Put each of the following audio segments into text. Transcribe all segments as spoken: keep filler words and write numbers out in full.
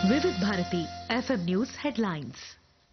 వివిధ Bharati FM news headlines.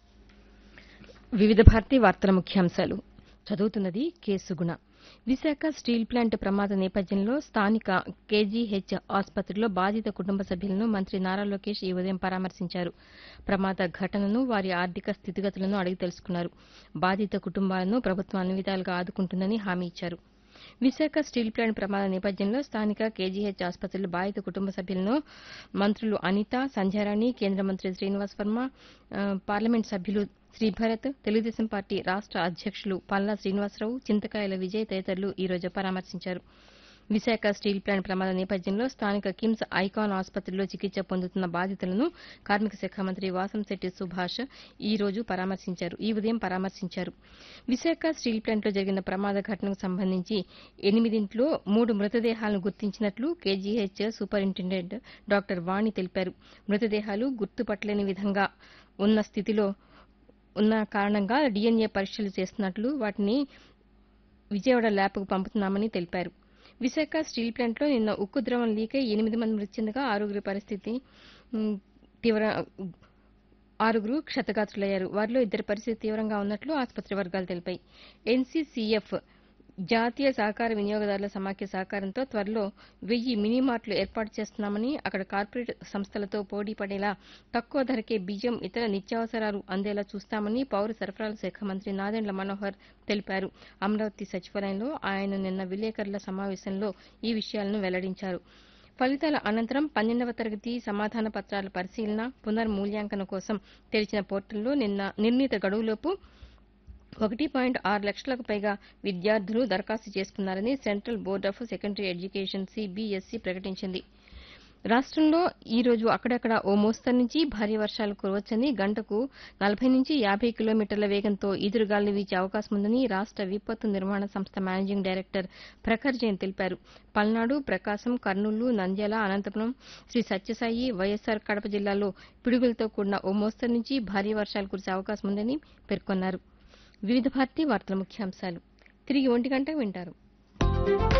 వివిధ భారతి వార్తల ముఖ్యాంశాలు చదువుతున్నది కె సుగుణ. విశాఖ స్టీల్ ప్లాంట్ ప్రమాద నేపథ్యంలో స్థానిక కేజీహెచ్ ఆసుపత్రిలో బాధిత కుటుంబ సభ్యులను మంత్రి నారా లోకేష్ ఈ ఉదయం పరామర్శించారు. ప్రమాద ఘటనను, వారి ఆర్థిక స్థితిగతులను అడిగి తెలుసుకున్నారు. బాధిత కుటుంబాలను ప్రభుత్వం అన్ని విధాలుగా ఆదుకుంటుందని హామీ ఇచ్చారు. విశాఖ స్టీల్ ప్లాంట్ ప్రమాద నేపథ్యంలో స్థానిక కేజీహెచ్ ఆసుపత్రిలో బాధిత కుటుంబ సభ్యులను మంత్రులు అనిత, సంధ్యారాణి, కేంద్ర మంత్రి శ్రీనివాస్ వర్మ, పార్లమెంట్ సభ్యులు శ్రీభరత్, తెలుగుదేశం పార్టీ రాష్ట అధ్యక్షులు పల్లా శ్రీనివాసరావు, చింతకాయల విజయ్ తదితరులు ఈ రోజు పరామర్శించారు. విశాఖ స్టీల్ ప్లాంట్ ప్రమాద నేపథ్యంలో స్థానిక కిమ్స్ ఐకాన్ ఆసుపత్రిలో చికిత్స పొందుతున్న బాధితులను కార్మిక శాఖ మంత్రి వాసంశెట్టి సుభాష్ ఈ రోజు పరామర్శించారు. ఈ ఉదయం పరామర్శించారు. విశాఖ స్టీల్ ప్లాంట్లో జరిగిన ప్రమాద ఘటనకు సంబంధించి ఎనిమిదింట్లో మూడు మృతదేహాలను గుర్తించినట్లు కేజీహెచ్ సూపరింటెండెంట్ డాక్టర్ వాణి తెలిపారు. మృతదేహాలు గుర్తుపట్టలేని విధంగా ఉన్న స్థితిలో ఉన్న కారణంగా డీఎన్ఏ పరీక్షలు చేస్తున్నట్లు, వాటిని విజయవాడ ల్యాబ్కు పంపుతున్నామని తెలిపారు. విశాఖ స్టీల్ ప్లాంట్లో నిన్న ఉక్కు ద్రవం లీకై ఎనిమిది మంది మృతి చెందగా ఆరుగురి పరిస్థితి తీవ్ర ఆరుగురు క్షతగాత్రులయ్యారు. వారిలో ఇద్దరి పరిస్థితి తీవ్రంగా ఉన్నట్లు ఆసుపత్రి వర్గాలు తెలిపాయి. ఎన్సీసీఎఫ్ జాతీయ సహకార వినియోగదారుల సమాఖ్య సహకారంతో త్వరలో వెయ్యి మినీ మార్ట్లు ఏర్పాటు చేస్తున్నామని, అక్కడ కార్పొరేట్ సంస్థలతో పోటీ పడేలా తక్కువ ధరకే బియ్యం, ఇతర నిత్యావసరాలు అందేలా చూస్తామని పౌర సరఫరాల శాఖ మంత్రి నాదెండ్ల మనోహర్ తెలిపారు. అమరావతి సచివాలయంలో ఆయన నిన్న విలేకరుల సమావేశంలో ఈ విషయాలను వెల్లడించారు. ఫలితాల అనంతరం పన్నెండవ తరగతి సమాధాన పత్రాల పరిశీలన, పునర్మూల్యాంకనం కోసం తెరిచిన పోర్టల్లో నిన్న నిర్ణీత గడువులోపు ఒకటి పాయింట్ ఆరు లక్షలకు పైగా విద్యార్థులు దరఖాస్తు చేసుకున్నారని central board of secondary education CBSE ప్రకటించింది. రాష్టంలో ఈ రోజు అక్కడక్కడ ఓ మోస్తరు నుంచి భారీ వర్షాలు కురవచ్చని, గంటకు నలభై నుంచి యాభై కిలోమీటర్ల వేగంతో ఈదురుగాలులు వీచే అవకాశం ఉందని రాష్ట విపత్తు నిర్వహణ సంస్థ మేనేజింగ్ డైరెక్టర్ ప్రఖర్ జైన్ తెలిపారు. పల్నాడు, ప్రకాశం, కర్నూలు, నంద్యాల, అనంతపురం, శ్రీ సత్యసాయి, వైఎస్సార్ కడప జిల్లాల్లో పిడుగులతో కూడిన ఓ మోస్తరు నుంచి భారీ వర్షాలు కురిసే అవకాశం ఉందని పేర్కొన్నారు. వివిధ భారతి వార్తల ముఖ్యాంశాలు తిరిగి ఒంటి గంటకు వింటారు.